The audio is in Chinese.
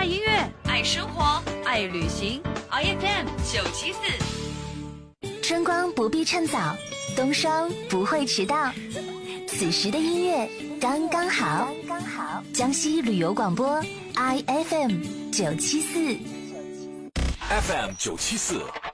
音乐，爱生活，爱旅行。IFM 974， 春光不必趁早，冬霜不会迟到。此时的音乐刚刚好。江西旅游广播 IFM 974。 FM 974